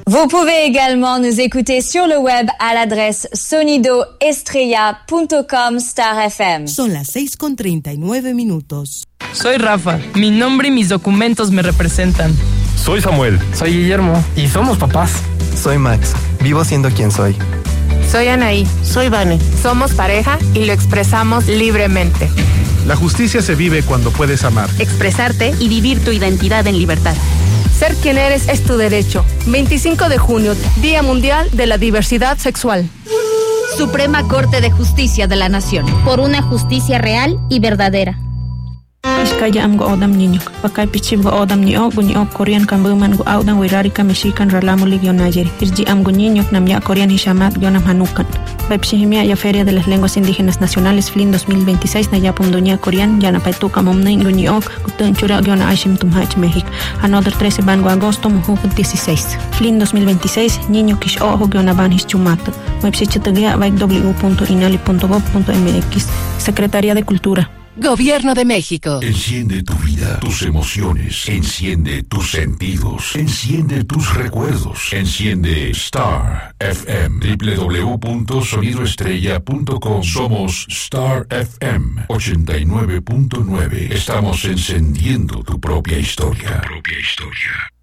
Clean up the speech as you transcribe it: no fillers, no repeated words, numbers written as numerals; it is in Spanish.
Vous pouvez également nous écouter sur le web à l'adresse sonidoestrella.com/FM. Son las 6:39. Soy Rafa. Mi nombre y mis documentos me representan. Soy Samuel. Soy Guillermo. Y somos papás. Soy Max. Vivo siendo quien soy. Soy Anaí. Soy Vane. Somos pareja y lo expresamos libremente. La justicia se vive cuando puedes amar, expresarte y vivir tu identidad en libertad. Ser quien eres es tu derecho. 25 de junio, Día Mundial de la Diversidad Sexual. Suprema Corte de Justicia de la Nación. Por una justicia real y verdadera. Iskaya am go odam niño, bakay pichib go odam ni ok Korean kambuman go audan wirari kamishikan ralamu ligyo Nayeri. Irji am go niño namya Korean hishamat yonam hanukan. Baipshihimia ya Feria de las Lenguas Indígenas Nacionales FLIN 2026 nayapum doña Korean yana paituka momnen go niok kutun chura yona ashim tumhach México. Another 13 van go agosto muhu 16. FLIN 2026 niño kish ojo yona van hischumat. Baipshichitagia www.inali.gov.mx. Secretaría de Cultura. Gobierno de México. Enciende tu vida, tus emociones, enciende tus sentidos, enciende tus recuerdos, enciende Star FM, www.sonidoestrella.com. Somos Star FM 89.9. Estamos encendiendo tu propia historia.